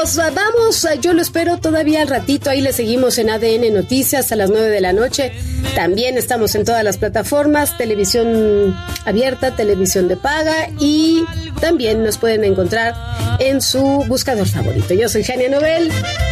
nos vamos. Yo lo espero todavía al ratito. Ahí le seguimos en ADN Noticias a las 9 de la noche. También estamos en todas las plataformas, televisión abierta, televisión de paga, y también nos pueden encontrar en su buscador favorito. Yo soy Jania Nobel.